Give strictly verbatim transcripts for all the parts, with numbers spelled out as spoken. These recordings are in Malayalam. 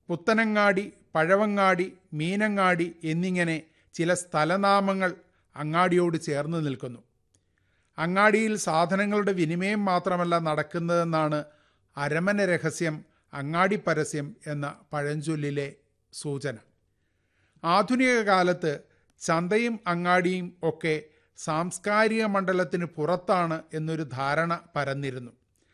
പുത്തനങ്ങാടി, പഴവങ്ങാടി, മീനങ്ങാടി എന്നിങ്ങനെ ചില സ്ഥലനാമങ്ങൾ അങ്ങാടിയോട് ചേർന്ന് നിൽക്കുന്നു. അങ്ങാടിയിൽ സാധനങ്ങളുടെ വിനിമയം മാത്രമല്ല നടക്കുന്നതെന്നാണ് അരമന രഹസ്യം, അങ്ങാടി പരസ്യം എന്ന പഴഞ്ചൊല്ലിലെ സൂചന. ആധുനിക കാലത്ത് ചന്തയും അങ്ങാടിയും ഒക്കെ സാംസ്കാരിക മണ്ഡലത്തിന് പുറത്താണ് എന്നൊരു ധാരണ പരന്നിരുന്നു.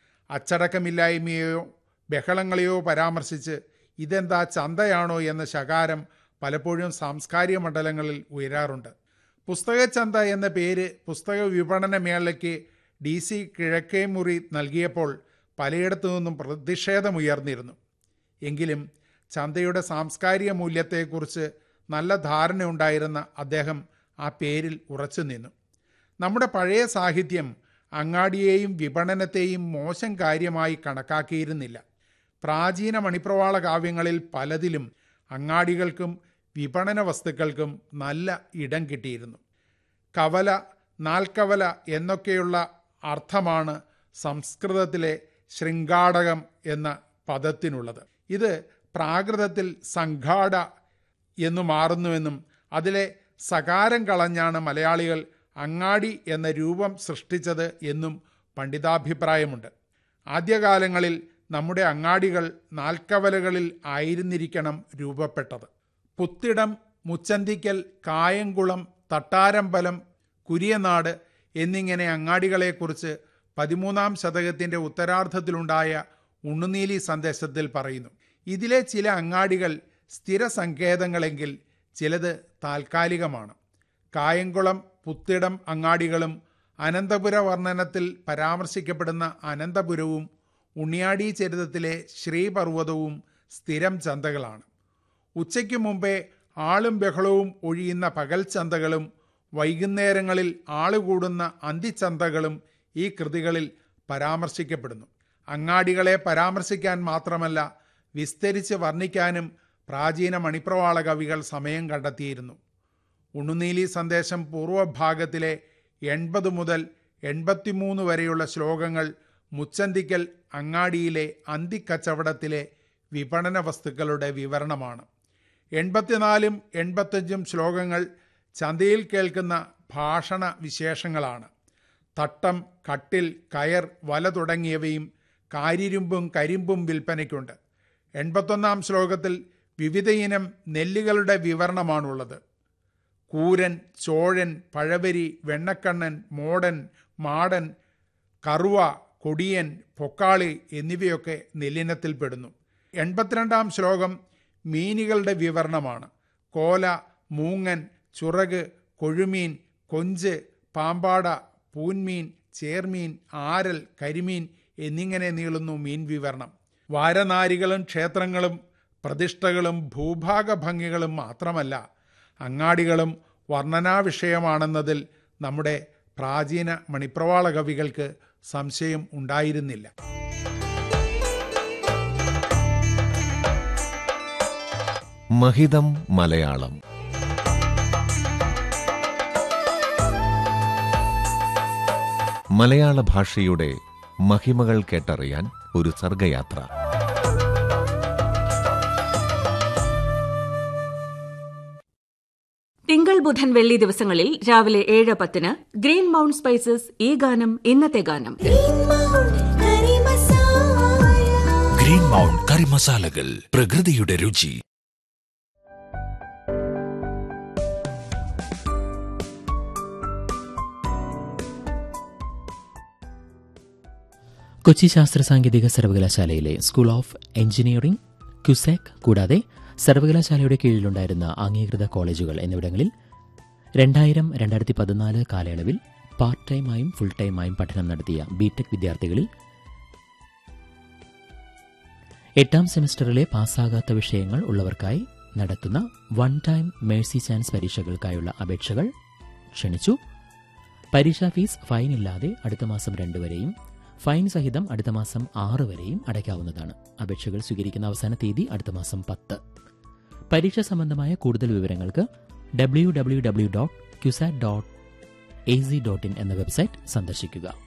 അച്ചടക്കമില്ലായ്മയോ ബഹളങ്ങളെയോ പരാമർശിച്ച് ഇതെന്താ ചന്തയാണോ എന്ന ശകാരം പലപ്പോഴും സാംസ്കാരിക മണ്ഡലങ്ങളിൽ ഉയരാറുണ്ട്. പുസ്തകച്ചന്ത എന്ന പേര് പുസ്തക വിപണന മേളയ്ക്ക് ഡി സി കിഴക്കേമുറി നൽകിയപ്പോൾ പലയിടത്തു നിന്നും പ്രതിഷേധമുയർന്നിരുന്നു. എങ്കിലും ചന്തയുടെ സാംസ്കാരിക മൂല്യത്തെക്കുറിച്ച് നല്ല ധാരണയുണ്ടായിരുന്ന അദ്ദേഹം ആ പേരിൽ ഉറച്ചു നിന്നു. നമ്മുടെ പഴയ സാഹിത്യം അങ്ങാടിയെയും വിപണനത്തെയും മോശം കാര്യമായി കണക്കാക്കിയിരുന്നില്ല. പ്രാചീന മണിപ്രവാള കാവ്യങ്ങളിൽ പലതിലും അങ്ങാടികൾക്കും വിപണന വസ്തുക്കൾക്കും നല്ല ഇടം കിട്ടിയിരുന്നു. കവല, നാൽക്കവല എന്നൊക്കെയുള്ള അർത്ഥമാണ് സംസ്കൃതത്തിലെ ശൃംഗാടകം എന്ന പദത്തിനുള്ളത്. ഇത് പ്രാകൃതത്തിൽ സംഘാട എന്നു മാറുന്നുവെന്നും അതിലെ സകാരം കളഞ്ഞാണ് മലയാളികൾ അങ്ങാടി എന്ന രൂപം സൃഷ്ടിച്ചത് എന്നും പണ്ഡിതാഭിപ്രായമുണ്ട്. ആദ്യകാലങ്ങളിൽ നമ്മുടെ അങ്ങാടികൾ നാൽക്കവലകളിൽ ആയിരുന്നിരിക്കണം രൂപപ്പെട്ടത്. പുത്തിടം, മുച്ചന്തിക്കൽ, കായംകുളം, തട്ടാരമ്പലം, കുരിയനാട് എന്നിങ്ങനെ അങ്ങാടികളെക്കുറിച്ച് പതിമൂന്നാം ശതകത്തിൻ്റെ ഉത്തരാർദ്ധത്തിലുണ്ടായ ഉണ്ണുനീലി സന്ദേശത്തിൽ പറയുന്നു. ഇതിലെ ചില അങ്ങാടികൾ സ്ഥിരസങ്കേതങ്ങളെങ്കിൽ ചിലത് താൽക്കാലികമാണ്. കായംകുളം, പുത്തിടം അങ്ങാടികളും അനന്തപുര വർണ്ണനത്തിൽ പരാമർശിക്കപ്പെടുന്ന അനന്തപുരവും ഉണ്ണിയാടി ചരിതത്തിലെ ശ്രീപർവ്വതവും സ്ഥിരം ചന്തകളാണ്. ഉച്ചയ്ക്ക് മുമ്പേ ആളും ബഹളവും ഒഴിയുന്ന പകൽ ചന്തകളും വൈകുന്നേരങ്ങളിൽ ആളുകൂടുന്ന അന്തിച്ചന്തകളും ഈ കൃതികളിൽ പരാമർശിക്കപ്പെടുന്നു. അങ്ങാടികളെ പരാമർശിക്കാൻ മാത്രമല്ല വിസ്തരിച്ച് വർണ്ണിക്കാനും പ്രാചീന മണിപ്രവാള കവികൾ സമയം കണ്ടെത്തിയിരുന്നു. ഉണ്ണുനീലി സന്ദേശം പൂർവഭാഗത്തിലെ എൺപത് മുതൽ എൺപത്തിമൂന്ന് വരെയുള്ള ശ്ലോകങ്ങൾ മുച്ചന്തിക്കൽ അങ്ങാടിയിലെ അന്തിക്കച്ചവടത്തിലെ വിപണന വസ്തുക്കളുടെ വിവരണമാണ്. എൺപത്തിനാലും എൺപത്തഞ്ചും ശ്ലോകങ്ങൾ ചന്തയിൽ കേൾക്കുന്ന ഭാഷണ വിശേഷങ്ങളാണ്. തട്ടം, കട്ടിൽ, കയർ, വല തുടങ്ങിയവയും കാരിരുമ്പും കരിമ്പും വിൽപ്പനയ്ക്കുണ്ട്. എൺപത്തൊന്നാം ശ്ലോകത്തിൽ വിവിധയിനം നെല്ലുകളുടെ വിവരണമാണുള്ളത്. കൂരൻ, ചോഴൻ, പഴവരി, വെണ്ണക്കണ്ണൻ, മോടൻ, മാടൻ, കറുവ, കൊടിയൻ, പൊക്കാളി എന്നിവയൊക്കെ നെല്ലിനത്തിൽപ്പെടുന്നു. എൺപത്തിരണ്ടാം ശ്ലോകം മീനുകളുടെ വിവരണമാണ്. കോല, മൂങ്ങൻ, ചുറക്, കൊഴുമീൻ, കൊഞ്ച്, പാമ്പാട, പൂൻമീൻ, ചേർമീൻ, ആരൽ, കരിമീൻ എന്നിങ്ങനെ നീളുന്നു മീൻ വിവരണം. വാരനാരികളും ക്ഷേത്രങ്ങളും പ്രതിഷ്ഠകളും ഭൂഭാഗ ഭംഗികളും മാത്രമല്ല, അങ്ങാടികളും വർണ്ണനാവിഷയമാണെന്നതിൽ നമ്മുടെ പ്രാചീന മണിപ്രവാള കവികൾക്ക് സംശയം ഉണ്ടായിരുന്നില്ല. മഹിതം മലയാളം. മലയാള ഭാഷയുടെ മഹിമകൾ കേട്ടറിയാൻ ഒരു സർഗയാത്ര. തിങ്കൾ, ബുധൻ, വെള്ളി ദിവസങ്ങളിൽ രാവിലെ ഏഴ് പത്തിന് ഗ്രീൻ മൗണ്ട് സ്പൈസസ് ഈ ഗാനം ഇന്നത്തെ ഗാനം. ഗ്രീൻ മൗണ്ട് കറി മസാലകൾ, പ്രകൃതിയുടെ രുചി. കൊച്ചി ശാസ്ത്ര സാങ്കേതിക സർവകലാശാലയിലെ സ്കൂൾ ഓഫ് എഞ്ചിനീയറിംഗ്, ക്യുസാക് കൂടാതെ സർവകലാശാലയുടെ കീഴിലുണ്ടായിരുന്ന അംഗീകൃത കോളേജുകൾ എന്നിവിടങ്ങളിൽ രണ്ടായിരം രണ്ടായിരത്തി പതിനാല് കാലയളവിൽ പാർട്ട് ടൈമായും ഫുൾ ടൈമായും പഠനം നടത്തിയ ബിടെക് വിദ്യാർത്ഥികളിൽ എട്ടാം സെമസ്റ്ററിലെ പാസ്സാകാത്ത വിഷയങ്ങൾ ഉള്ളവർക്കായി നടത്തുന്ന വൺ ടൈം മേഴ്സി ചാൻസ് പരീക്ഷകൾക്കായുള്ള അപേക്ഷകൾ ക്ഷണിച്ചു. പരീക്ഷാ ഫീസ് ഫൈൻ ഇല്ലാതെ അടുത്ത മാസം രണ്ട് വരെയും ഫൈൻ സഹിതം അടുത്ത മാസം ആറ് വരെയും അടയ്ക്കാവുന്നതാണ്. അപേക്ഷകൾ സ്വീകരിക്കുന്ന അവസാന തീയതി അടുത്ത മാസം പത്ത്. പരീക്ഷ സംബന്ധമായ കൂടുതൽ വിവരങ്ങൾക്ക് W W W dot CUSAT dot A C dot in എന്ന വെബ്സൈറ്റ് സന്ദർശിക്കുക.